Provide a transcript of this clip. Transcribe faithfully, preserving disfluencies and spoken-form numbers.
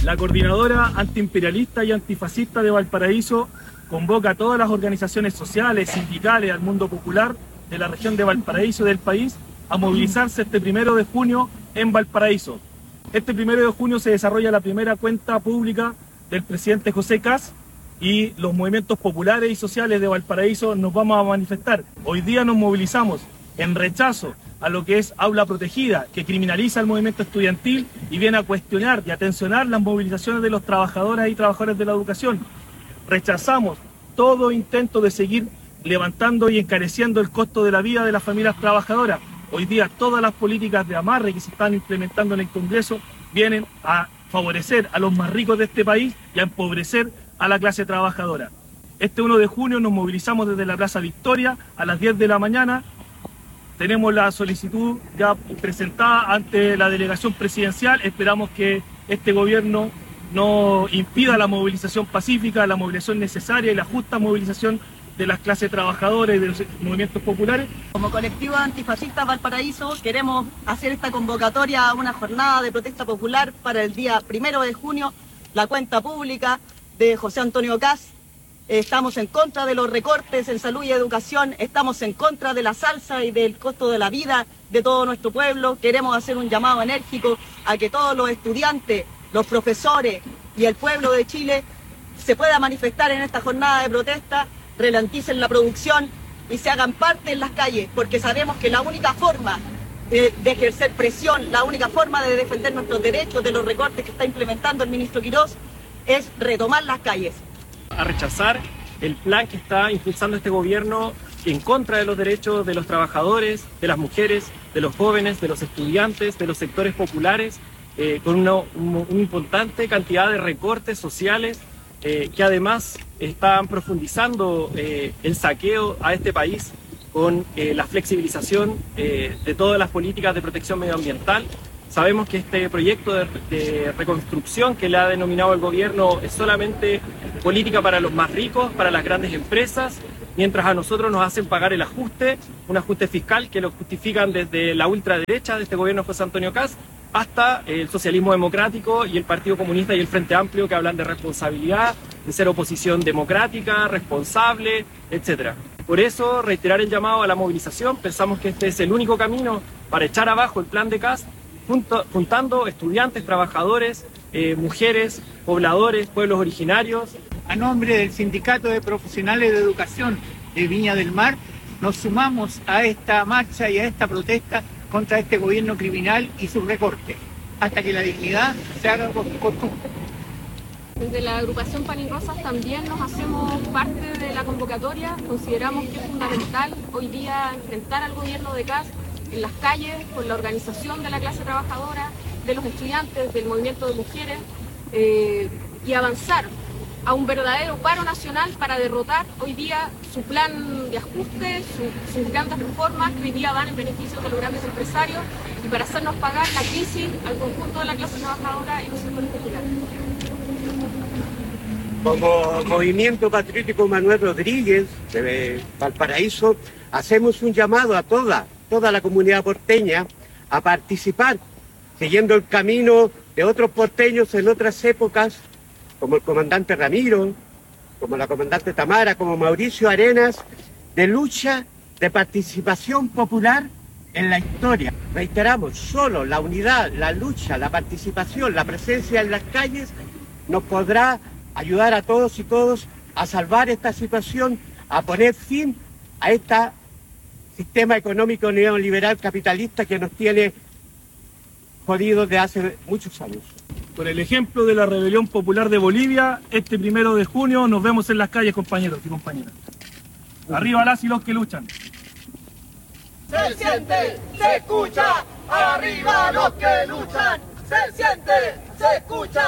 La Coordinadora Antiimperialista y Antifascista de Valparaíso convoca a todas las organizaciones sociales, sindicales, al mundo popular de la región de Valparaíso y del país a movilizarse este primero de junio en Valparaíso. Este primero de junio se desarrolla la primera cuenta pública del presidente José Kast y los movimientos populares y sociales de Valparaíso nos vamos a manifestar. Hoy día nos movilizamos en rechazo a lo que es aula protegida, que criminaliza el movimiento estudiantil y viene a cuestionar y a tensionar las movilizaciones de los trabajadoras y trabajadores de la educación. Rechazamos todo intento de seguir levantando y encareciendo el costo de la vida de las familias trabajadoras. Hoy día todas las políticas de amarre que se están implementando en el Congreso vienen a favorecer a los más ricos de este país y a empobrecer a la clase trabajadora. Este uno de junio nos movilizamos desde la Plaza Victoria a las diez de la mañana. Tenemos la solicitud ya presentada ante la delegación presidencial. Esperamos que este gobierno no impida la movilización pacífica, la movilización necesaria y la justa movilización de las clases trabajadoras y de los movimientos populares. Como colectivo antifascista Valparaíso queremos hacer esta convocatoria a una jornada de protesta popular para el día primero de junio, la cuenta pública de José Antonio Kast. Estamos en contra de los recortes en salud y educación, estamos en contra de la salsa y del costo de la vida de todo nuestro pueblo. Queremos hacer un llamado enérgico a que todos los estudiantes, los profesores y el pueblo de Chile se puedan manifestar en esta jornada de protesta, ralenticen la producción y se hagan parte en las calles, porque sabemos que la única forma de, de ejercer presión, la única forma de defender nuestros derechos de los recortes que está implementando el ministro Quirós es retomar las calles. A rechazar el plan que está impulsando este gobierno en contra de los derechos de los trabajadores, de las mujeres, de los jóvenes, de los estudiantes, de los sectores populares, eh, con una, una, una importante cantidad de recortes sociales eh, que además están profundizando eh, el saqueo a este país con eh, la flexibilización eh, de todas las políticas de protección medioambiental. Sabemos que este proyecto de, de reconstrucción que le ha denominado el gobierno es solamente política para los más ricos, para las grandes empresas, mientras a nosotros nos hacen pagar el ajuste, un ajuste fiscal que lo justifican desde la ultraderecha de este gobierno de José Antonio Kast hasta el socialismo democrático y el Partido Comunista y el Frente Amplio, que hablan de responsabilidad, de ser oposición democrática, responsable, etcétera. Por eso, reiterar el llamado a la movilización. Pensamos que este es el único camino para echar abajo el plan de Kast, juntando estudiantes, trabajadores, eh, mujeres, pobladores, pueblos originarios. A nombre del Sindicato de Profesionales de Educación de Viña del Mar, nos sumamos a esta marcha y a esta protesta contra este gobierno criminal y sus recortes, hasta que la dignidad se haga costumbre. Desde la agrupación Pan y Rosas también nos hacemos parte de la convocatoria. Consideramos que es fundamental hoy día enfrentar al gobierno de Kast en las calles, con la organización de la clase trabajadora, de los estudiantes, del movimiento de mujeres, eh, y avanzar a un verdadero paro nacional para derrotar hoy día su plan de ajuste, su, sus grandes reformas que hoy día van en beneficio de los grandes empresarios y para hacernos pagar la crisis al conjunto de la clase trabajadora y los sectores populares. Como Movimiento Patriótico Manuel Rodríguez de Valparaíso, hacemos un llamado a toda, toda la comunidad porteña a participar, siguiendo el camino de otros porteños en otras épocas, como el comandante Ramiro, como la comandante Tamara, como Mauricio Arenas, de lucha, de participación popular en la historia. Reiteramos, solo la unidad, la lucha, la participación, la presencia en las calles nos podrá ayudar a todos y todos a salvar esta situación, a poner fin a este sistema económico neoliberal capitalista que nos tiene jodidos de hace muchos años. Con el ejemplo de la rebelión popular de Bolivia, este primero de junio nos vemos en las calles, compañeros y compañeras. Arriba las y los que luchan. Se siente, se escucha, arriba los que luchan. Se siente, se escucha.